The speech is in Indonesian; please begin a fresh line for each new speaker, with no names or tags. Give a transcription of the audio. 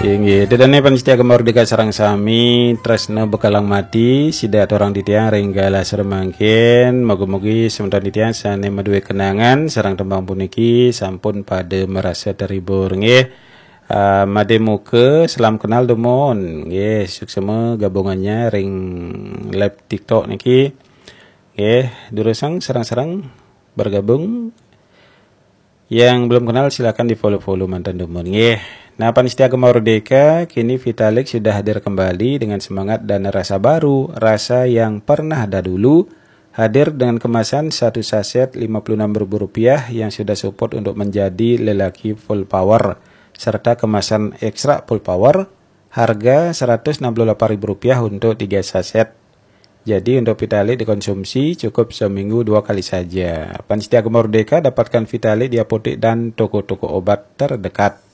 Inggih, dedane panitia Merdeka sareng sami tresna bekalang mati sidat orang titiang ringgala seremangkin moga-mogi sementar titiang sane maduwe kenangan sareng tembang puniki sampun pada merasa terhibur nggih. Made muka selam kenal demon nggih, suksema gabungannya ring live TikTok niki. Nggih, durusang sareng-sareng bergabung. Yang belum kenal silakan di-follow mantan demon nggih. Nah, panitia Merdeka kini Vitalik sudah hadir kembali dengan semangat dan rasa baru, rasa yang pernah ada dulu, hadir dengan kemasan satu saset Rp56.000 yang sudah support untuk menjadi lelaki full power, serta kemasan ekstra full power, harga Rp168.000 untuk 3 saset. Jadi untuk Vitalik dikonsumsi cukup seminggu 2 kali saja. Panitia Merdeka dapatkan Vitalik di apotek dan toko-toko obat terdekat.